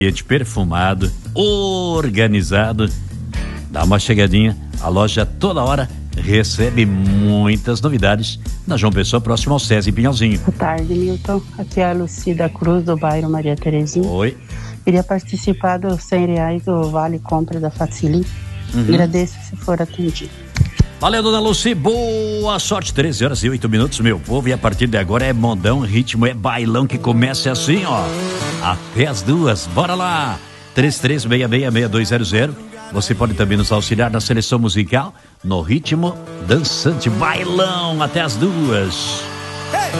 ambiente perfumado, organizado. Dá uma chegadinha, a loja toda hora recebe muitas novidades na João Pessoa, próximo ao SESI Pinhalzinho. Boa tarde, Milton. Aqui é a Lucida Cruz, do bairro Maria Terezinha. Oi. Queria participar dos R$100 do Vale Compra da Facili. Agradeço se for atendido. Valeu, dona Luci, boa sorte. 13h08, meu povo, e a partir de agora é modão, ritmo, é bailão que começa assim, ó, até as 2, bora lá. 33666200. Você pode também nos auxiliar na seleção musical, no ritmo dançante, bailão, até as 2.